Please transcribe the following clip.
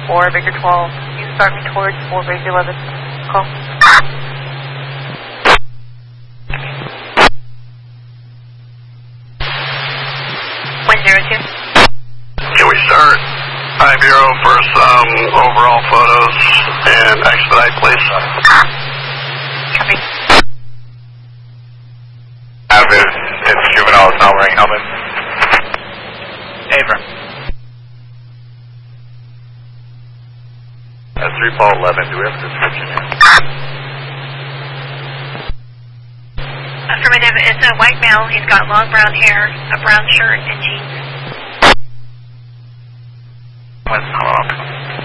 4 Victor 12. You start me towards 4 Victor 11. Call. 102. Can we start High Bureau for some overall photos and expedite, please? Copy. Avid, it's Juvenile, it's not wearing helmet. Ava. At 3 Paul 11, do we have a description here? Affirmative, it's a white male. He's got long brown hair, a brown shirt, and jeans. Let's come up.